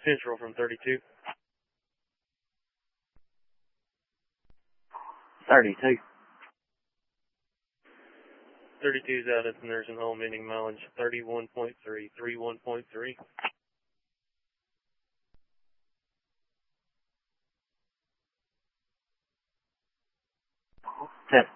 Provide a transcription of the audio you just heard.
Central from 32. 32. 32 is out at the nursing home, ending mileage 31.3, 31.3. 10.